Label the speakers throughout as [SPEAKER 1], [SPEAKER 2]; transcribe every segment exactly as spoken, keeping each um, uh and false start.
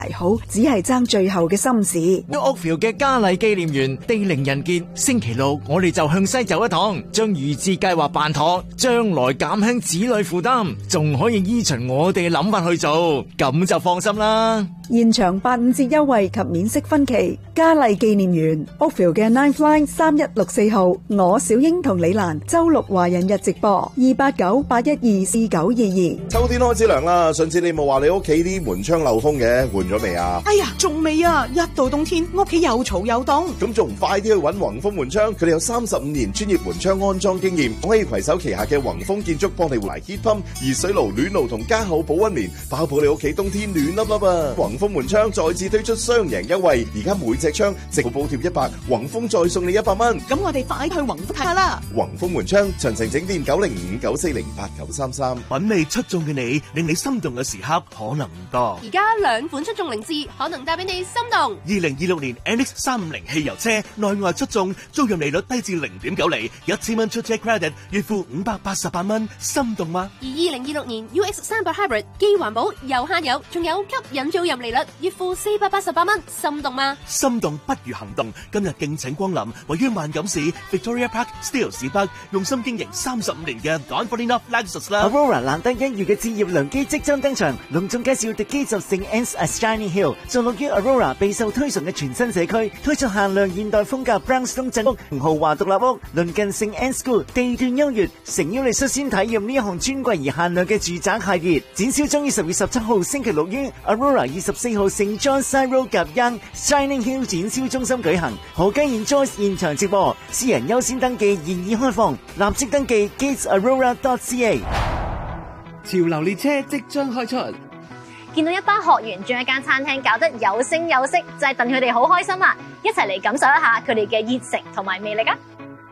[SPEAKER 1] 好，只係爭最後嘅心事。
[SPEAKER 2] Oakville 嘅嘉麗紀念園地靈人傑，星期六我哋就向西走一趟，將預置計劃辦妥，將來減輕子女負擔，仲可以依循我哋嘅諗法去做，咁就放心啦。
[SPEAKER 1] 現場八五折優惠及免息分期，嘉麗紀念園 Oakville 嘅 Ninth Line 三一六四號，我小英同李蘭周六華人日直播二八九八一二四九二二。
[SPEAKER 3] 秋天開始涼啦，上次你冇話你屋企啲門窗漏風嘅，換咗未啊？
[SPEAKER 4] 哎呀，仲未啊！一到冬天，屋企又嘈又凍。
[SPEAKER 3] 咁仲唔快啲去揾宏豐門窗？佢哋有三十五年專業門窗安裝經驗，可以攜手旗下嘅宏豐建築幫你換埋 heat pump、熱水爐、暖爐同加厚保溫棉，包保你屋企冬天暖粒粒啊！宏豐門窗再次推出雙贏優惠，而家每隻窗直補貼一百，宏豐再送你一百蚊。
[SPEAKER 4] 咁我哋快去宏豐睇下啦！
[SPEAKER 3] 宏豐門窗詳情整電九零五九四零八九三三。
[SPEAKER 5] 品味出眾嘅你，令你心動嘅時刻可能唔多。
[SPEAKER 6] 而家兩款出眾凌志可能帶俾你心動。
[SPEAKER 5] 二零二六年 N X 三五零汽油車內外出眾，租用利率低至零點九厘，一千蚊出車 credit，月付五百八十八蚊，心動嗎？
[SPEAKER 6] 而二零二六年 U X 三百 Hybrid 既環保又慳油，仲有吸引租賃利率，月付四百八十八蚊，心動嗎？
[SPEAKER 5] 心動不如行動，今日敬請光臨位於萬錦市 Victoria Park Steele 市北，用心經營三十五年嘅 Don Ferdinand Lexus 啦。
[SPEAKER 7] Aurora 難得一遇嘅置業良機即將登場，隆重介紹 The Gates of Saint Anne's at Shining Hill， 坐落於 Aurora 備受推崇嘅全新社區，推出限量現代風格 Brownstone 鎮屋、豪華獨立屋，鄰近 Saint Anne's School， 地段優越，誠邀你率先體驗呢一項尊貴而限量嘅住宅系列。展銷將於十月十七號星期六於 Aurora 二十四號 Saint John Side Road 夾 Young Shining Hill 展銷中心舉行，何嘉燕 Joyce 現場直播，私人優先登記現已開放，立即登記 gatesaurora dot c a。
[SPEAKER 8] 潮流列車即將開出，
[SPEAKER 9] 見到一班學員將一間餐廳搞得有聲有色，就係戥佢哋好開心啊！一齊嚟感受一下佢哋嘅熱誠同埋魅力啊！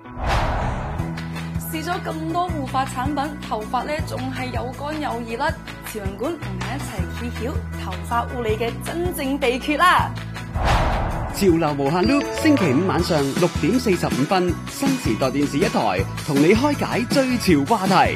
[SPEAKER 10] 試咗咁多護髮產品，頭髮咧仲係又乾又易甩。潮人館同你一齊揭曉頭髮護理嘅真正秘訣啦！
[SPEAKER 8] 潮流無限 loop， 星期五晚上六點四十五分，新時代電視一台同你開解最潮話題。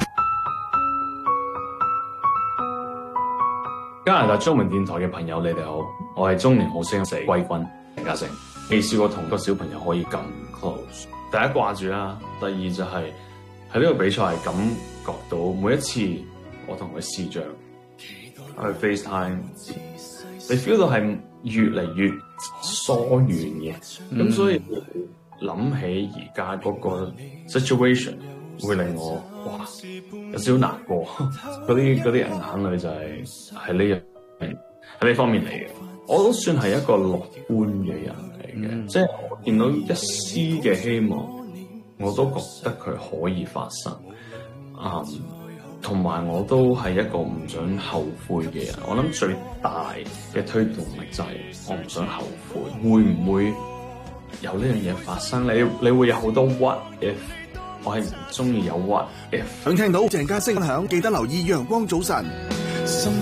[SPEAKER 11] 加拿大中文電台嘅朋友，你哋好，我係中年好聲四季軍陳嘉誠。未試過同個小朋友可以咁 close， 第一掛住啦，第二就係喺呢個比賽係感覺到每一次我同佢視像去 FaceTime， 你 feel 到係越嚟越疏遠嘅，咁、嗯、所以諗起而家嗰個 situation 會令我哇有少少難過，嗰啲嗰啲眼淚就係係呢樣係呢方面嚟嘅。我都算係一個樂觀嘅人嚟嘅，嗯、即係我見到一絲嘅希望，我都覺得佢可以發生。嗯，同埋我都係一個唔想後悔嘅人。我諗最大嘅推動力就係我唔想後悔。會唔會有呢樣嘢發生？你你會有好多 what if。我係唔中意有 what if。
[SPEAKER 12] 想聽到鄭家聲分享，記得留意陽光早晨。